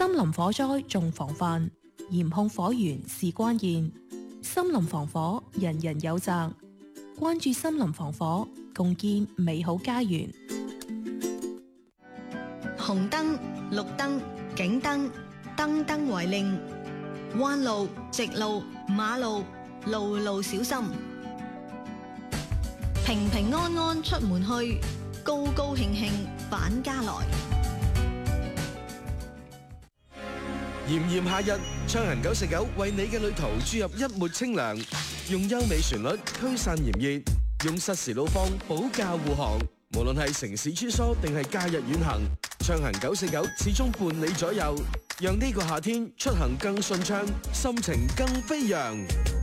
森林火災重防範，嚴控火源是關鍵。森林防火，人人有責。關注森林防火，共建美好家園。 紅燈、綠燈、警燈，燈燈為令。彎路、直路、馬路，路路小心。平平安安出門去，高高興興返家來。 炎炎夏日，暢行949為你嘅旅途注入一抹清涼，用優美旋律驅散炎熱，用實時路況保駕護航。無論係城市穿梭定係假日遠行，暢行949始終伴你左右，讓呢個夏天出行更順暢，心情更飛揚。